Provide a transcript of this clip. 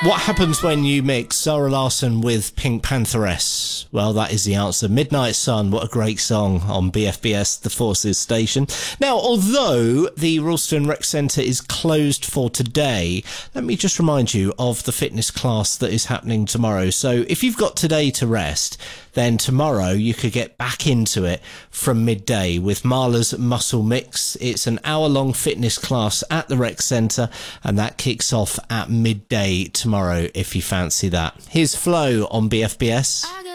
What happens when you mix Zara Larsson with Pink Pantheress? Well, that is the answer. Midnight Sun, what a great song on BFBS, the Forces station. Now, although the Ralston Rec Centre is closed for today, let me just remind you of the fitness class that is happening tomorrow. So if you've got today to rest, then tomorrow you could get back into it from midday with Marla's Muscle Mix. It's an hour-long fitness class at the Rec Centre, and that kicks off at midday tomorrow if you fancy that. Here's Flo on BFBS.